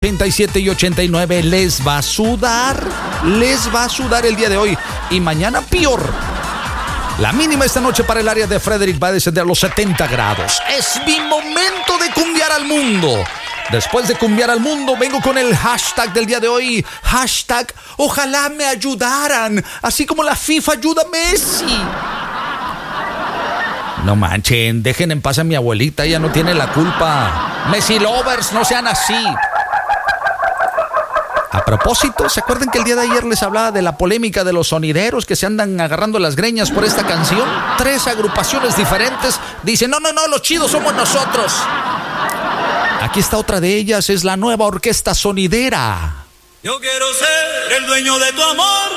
87 y 89. Les va a sudar el día de hoy y mañana peor. La mínima esta noche para el área de Frederick va a descender a los 70 grados. Es mi momento de cumbiar al mundo. Después de cumbiar al mundo, vengo con el hashtag del día de hoy. Hashtag, ojalá me ayudaran, así como la FIFA ayuda a Messi. No manchen, dejen en paz a mi abuelita, ella no tiene la culpa. Messi lovers, no sean así. A propósito, ¿se acuerdan que el día de ayer les hablaba de la polémica de los sonideros que se andan agarrando las greñas por esta canción? 3 agrupaciones diferentes dicen, no, los chidos somos nosotros. Aquí está otra de ellas, es la nueva orquesta sonidera. Yo quiero ser el dueño de tu amor.